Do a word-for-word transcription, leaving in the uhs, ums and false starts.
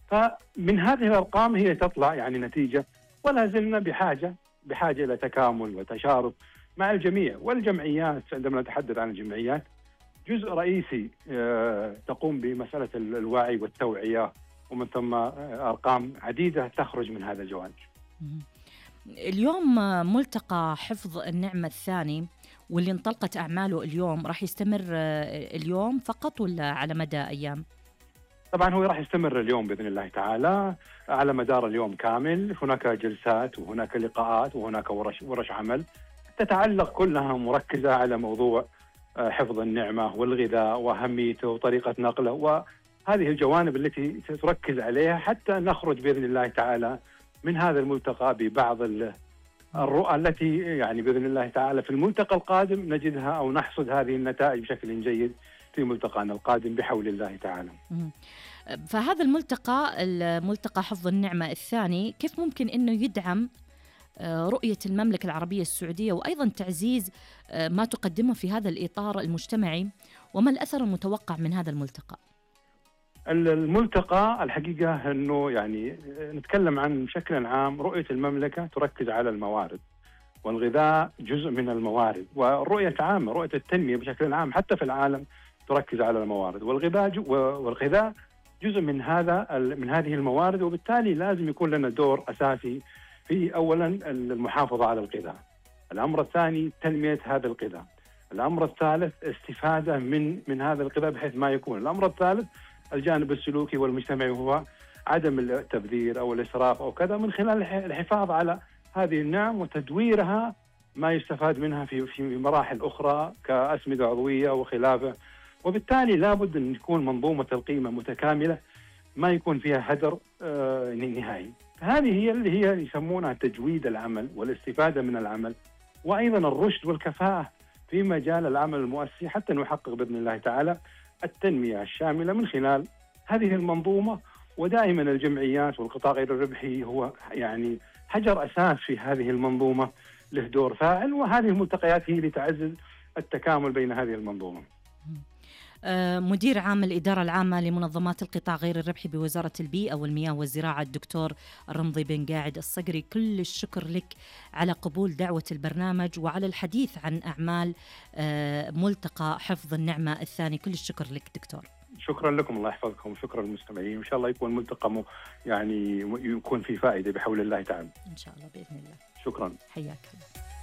فمن هذه الأرقام هي تطلع يعني نتيجة، ولا زلنا بحاجة بحاجة إلى تكامل وتشارك مع الجميع. والجمعيات عندما نتحدث عن الجمعيات جزء رئيسي تقوم بمسألة الوعي والتوعية، ومن ثم أرقام عديدة تخرج من هذا الجوانب. اليوم ملتقى حفظ النعمة الثاني واللي انطلقت أعماله اليوم راح يستمر اليوم فقط ولا على مدى أيام؟ طبعا هو راح يستمر اليوم بإذن الله تعالى على مدار اليوم كامل. هناك جلسات وهناك لقاءات وهناك ورش, ورش عمل تتعلق كلها مركزة على موضوع حفظ النعمة والغذاء وأهميته وطريقة نقله، وهذه الجوانب التي تركز عليها حتى نخرج بإذن الله تعالى من هذا الملتقى ببعض الرؤى التي يعني بإذن الله تعالى في الملتقى القادم نجدها أو نحصد هذه النتائج بشكل جيد في ملتقانا القادم بحول الله تعالى. فهذا الملتقى الملتقى حفظ النعمة الثاني كيف ممكن أنه يدعم رؤية المملكة العربية السعودية وأيضا تعزيز ما تقدمه في هذا الإطار المجتمعي، وما الأثر المتوقع من هذا الملتقى؟ الملتقى الحقيقة أنه يعني نتكلم عن بشكل عام رؤية المملكة تركز على الموارد، والغذاء جزء من الموارد، والرؤية عامة رؤية التنمية بشكل عام حتى في العالم تركز على الموارد، والغذاء والغذاء جزء من هذا من هذه الموارد، وبالتالي لازم يكون لنا دور أساسي في أولا المحافظة على الغذاء، الأمر الثاني تنمية هذا الغذاء، الأمر الثالث استفادة من من هذا الغذاء بحيث ما يكون، الأمر الثالث الجانب السلوكي والمجتمعي وهو عدم التبذير أو الإسراف أو كذا، من خلال الحفاظ على هذه النعم وتدويرها ما يستفاد منها في في مراحل أخرى كأسمدة عضوية وخلافه. وبالتالي لابد أن تكون منظومة القيمة متكاملة ما يكون فيها هدر آه نهائي. هذه هي اللي هي يسمونها تجويد العمل والاستفادة من العمل، وأيضا الرشد والكفاءة في مجال العمل المؤسسي حتى نحقق بإذن الله تعالى التنمية الشاملة من خلال هذه المنظومة. ودائما الجمعيات والقطاع غير الربحي هو يعني حجر أساس في هذه المنظومة، له دور فاعل، وهذه الملتقيات هي اللي تعزز التكامل بين هذه المنظومة. مدير عام الإدارة العامة لمنظمات القطاع غير الربحي بوزارة البيئة والمياه والزراعة الدكتور الرمضي بن قاعد الصقري، كل الشكر لك على قبول دعوة البرنامج وعلى الحديث عن أعمال ملتقى حفظ النعمة الثاني. كل الشكر لك دكتور. شكرا لكم، الله يحفظكم، وشكرا للمستمعين، وإن شاء الله يكون ملتقى يعني يكون فيه فائدة بحول الله تعالى إن شاء الله بإذن الله. شكرا، حياك الله.